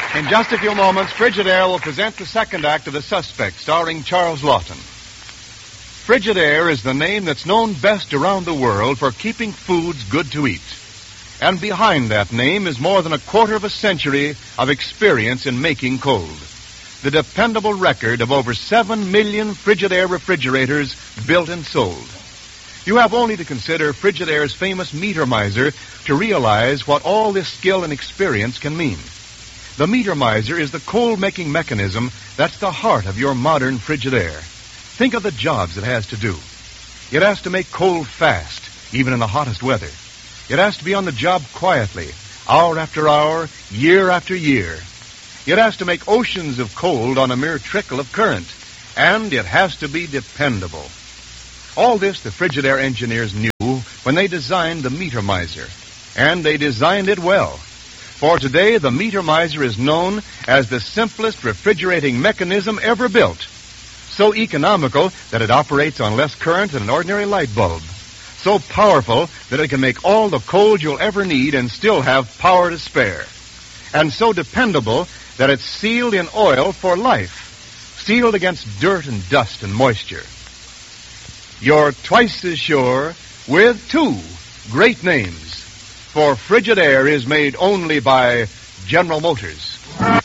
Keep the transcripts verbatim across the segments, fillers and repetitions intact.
In just a few moments, Frigidaire will present the second act of The Suspect, starring Charles Lawton. Frigidaire is the name that's known best around the world for keeping foods good to eat. And behind that name is more than a quarter of a century of experience in making cold. The dependable record of over seven million Frigidaire refrigerators built and sold. You have only to consider Frigidaire's famous meter miser to realize what all this skill and experience can mean. The meter miser is the cold-making mechanism that's the heart of your modern Frigidaire. Think of the jobs it has to do. It has to make cold fast, even in the hottest weather. It has to be on the job quietly, hour after hour, year after year. It has to make oceans of cold on a mere trickle of current. And it has to be dependable. All this the Frigidaire engineers knew when they designed the meter miser. And they designed it well. For today, the meter miser is known as the simplest refrigerating mechanism ever built. So economical that it operates on less current than an ordinary light bulb. So powerful that it can make all the cold you'll ever need and still have power to spare. And so dependable that it's sealed in oil for life. Sealed against dirt and dust and moisture. You're twice as sure with two great names. For Frigidaire is made only by General Motors.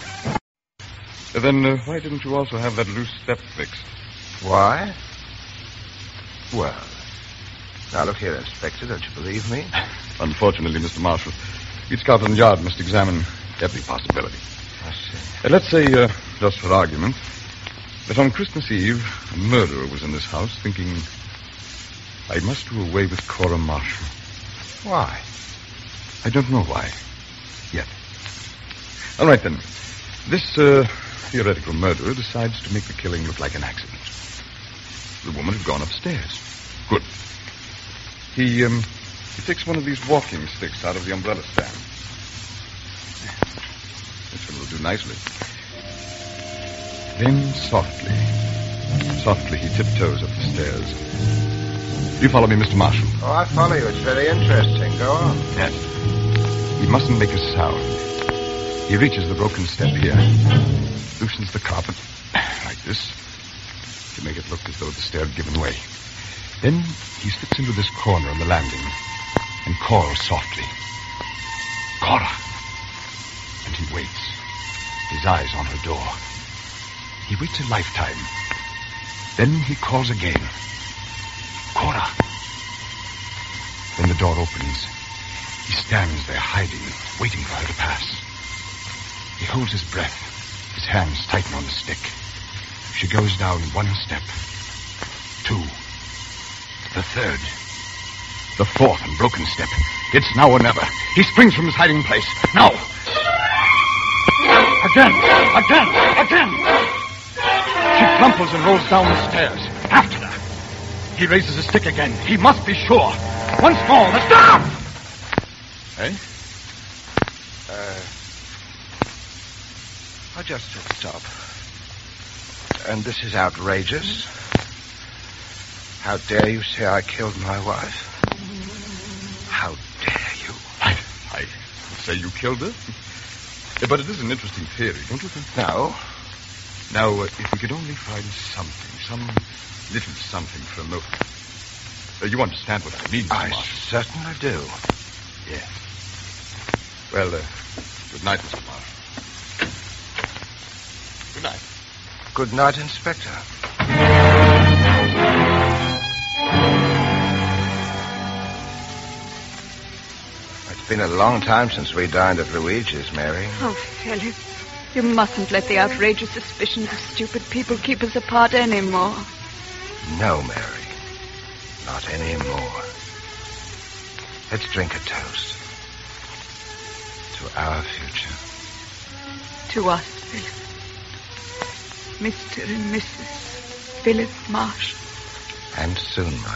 Then uh, why didn't you also have that loose step fixed? Why? Well, now look here, Inspector, don't you believe me? Unfortunately, Mister Marshall, each Scotland Yard must examine every possibility. I see. Uh, let's say, uh, just for argument, that on Christmas Eve, a murderer was in this house thinking, I must do away with Cora Marshall. Why? I don't know why. Yet. All right, then. This uh, theoretical murderer decides to make the killing look like an accident. The woman had gone upstairs. Good. He, um, he takes one of these walking sticks out of the umbrella stand. This one will do nicely. Then softly, softly he tiptoes up the stairs. Do you follow me, Mister Marshall? Oh, I follow you. It's very interesting. Go on. Yes. He mustn't make a sound. He reaches the broken step here, loosens the carpet, like this, to make it look as though the stair had given way. Then he slips into this corner on the landing and calls softly, Cora. And he waits, his eyes on her door. He waits a lifetime. Then he calls again, Cora. Then the door opens. He stands there hiding, waiting for her to pass. He holds his breath. His hands tighten on the stick. She goes down one step. Two. The third. The fourth and broken step. It's now or never. He springs from his hiding place. Now! Again! Again! Again! She crumples and rolls down the stairs. After her. He raises his stick again. He must be sure. Once more. The stop! Eh? Uh, I just said stop. And this is outrageous. How dare you say I killed my wife? How dare you? I, I say you killed her? But it is an interesting theory, don't you think? No. Now, uh, if we could only find something, some little something for a motive. Uh, you understand what I mean, Mister I Marshall? certainly do. Yes. Well, uh, good night, Mister Marshall. Good night. Good night, Inspector. It's been a long time since we dined at Luigi's, Mary. Oh, Philip, you mustn't let the outrageous suspicions of stupid people keep us apart anymore. No, Mary. Not anymore. Let's drink a toast. To our future. To us, Philip. Mister and Missus Philip Marshall. And soon, my